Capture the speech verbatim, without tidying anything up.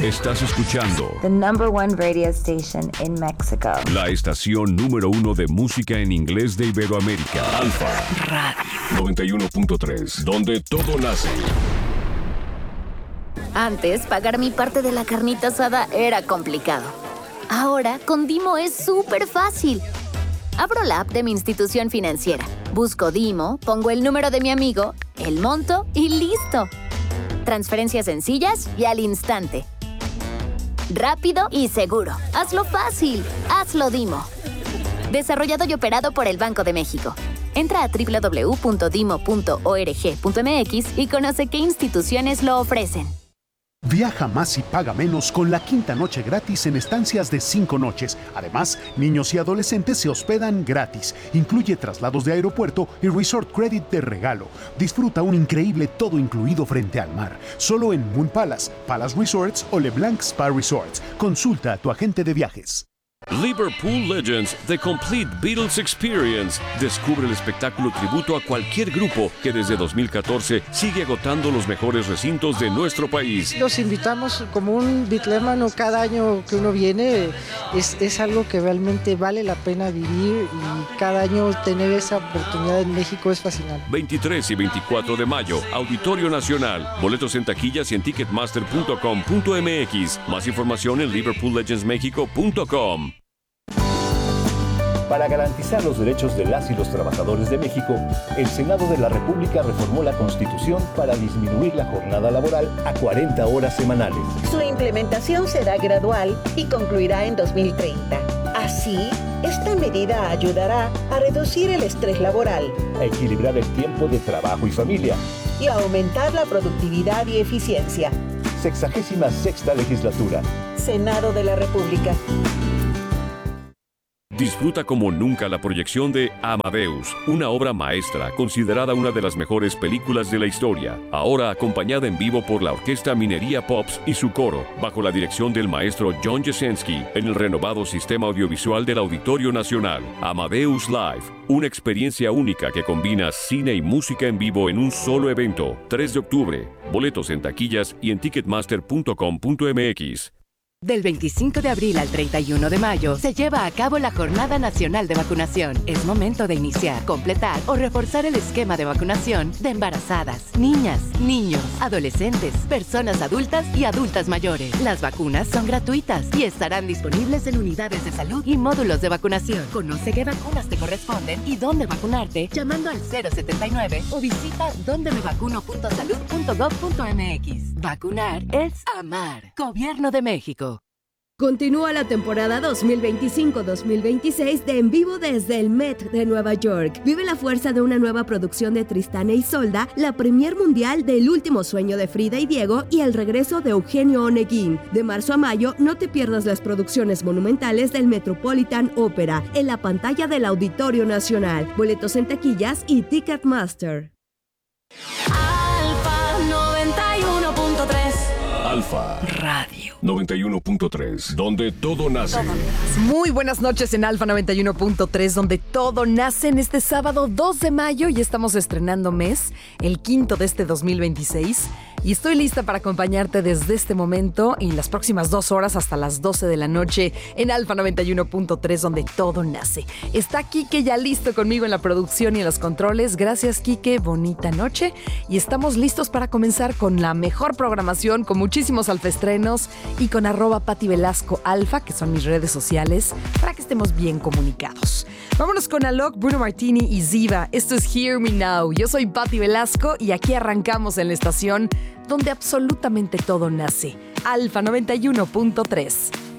Estás escuchando the number one radio station in Mexico. La estación número uno de música en inglés de Iberoamérica. Alfa Radio noventa y uno punto tres, donde todo nace. Antes, pagar mi parte de la carnita asada era complicado. Ahora, con Dimo es súper fácil. Abro la app de mi institución financiera, busco Dimo, pongo el número de mi amigo, el monto y ¡listo! Transferencias sencillas y al instante. Rápido y seguro. Hazlo fácil. Hazlo Dimo. Desarrollado y operado por el Banco de México. Entra a doble u doble u doble u punto dimo punto org punto m x y conoce qué instituciones lo ofrecen. Viaja más y paga menos con la quinta noche gratis en estancias de cinco noches. Además, niños y adolescentes se hospedan gratis. Incluye traslados de aeropuerto y Resort Credit de regalo. Disfruta un increíble todo incluido frente al mar. Solo en Moon Palace, Palace Resorts o LeBlanc Spa Resorts. Consulta a tu agente de viajes. Liverpool Legends, The Complete Beatles Experience. Descubre el espectáculo tributo a cualquier grupo que desde dos mil catorce sigue agotando los mejores recintos de nuestro país. Los invitamos como un bitlémano cada año que uno viene. Es, es algo que realmente vale la pena vivir y cada año tener esa oportunidad en México es fascinante. veintitrés y veinticuatro de mayo, Auditorio Nacional. Boletos en taquillas y en ticketmaster punto com punto m x. Más información en liverpool legends mexico punto com. Para garantizar los derechos de las y los trabajadores de México, el Senado de la República reformó la Constitución para disminuir la jornada laboral a cuarenta horas semanales. Su implementación será gradual y concluirá en dos mil treinta. Así, esta medida ayudará a reducir el estrés laboral, a equilibrar el tiempo de trabajo y familia y a aumentar la productividad y eficiencia. Sexagésima sexta legislatura. Senado de la República. Disfruta como nunca la proyección de Amadeus, una obra maestra considerada una de las mejores películas de la historia, ahora acompañada en vivo por la Orquesta Minería Pops y su coro, bajo la dirección del maestro John Jasenski, en el renovado sistema audiovisual del Auditorio Nacional. Amadeus Live, una experiencia única que combina cine y música en vivo en un solo evento. tres de octubre, boletos en taquillas y en ticketmaster punto com punto m x. Del veinticinco de abril al treinta y uno de mayo se lleva a cabo la Jornada Nacional de Vacunación. Es momento de iniciar, completar o reforzar el esquema de vacunación de embarazadas, niñas, niños, adolescentes, personas adultas y adultas mayores. Las vacunas son gratuitas y estarán disponibles en unidades de salud y módulos de vacunación. Conoce qué vacunas te corresponden y dónde vacunarte llamando al cero setenta y nueve o visita donde me vacuno punto salud punto gov punto m x. Vacunar es amar. Gobierno de México. Continúa la temporada dos mil veinticinco dos mil veintiséis de En Vivo desde el Met de Nueva York. Vive la fuerza de una nueva producción de Tristán e Isolda, la premier mundial del Último Sueño de Frida y Diego y el regreso de Eugenio Oneguín. De marzo a mayo, no te pierdas las producciones monumentales del Metropolitan Opera en la pantalla del Auditorio Nacional. Boletos en taquillas y Ticketmaster. Alfa noventa y uno punto tres. Alfa Radio noventa y uno punto tres, donde todo nace. Muy buenas noches en Alfa noventa y uno punto tres, donde todo nace en este sábado dos de mayo y estamos estrenando mes, el quinto de este dos mil veintiséis. Y estoy lista para acompañarte desde este momento y las próximas dos horas hasta las doce de la noche en Alfa noventa y uno punto tres, donde todo nace. Está Quique ya listo conmigo en la producción y en los controles. Gracias, Quique. Bonita noche. Y estamos listos para comenzar con la mejor programación, con muchísimos alfaestrenos y con arroba Pati Velasco Alfa, que son mis redes sociales, para que estemos bien comunicados. Vámonos con Alok, Bruno Martini y Ziva. Esto es Hear Me Now. Yo soy Pati Velasco y aquí arrancamos en la estación donde absolutamente todo nace. Alfa noventa y uno punto tres.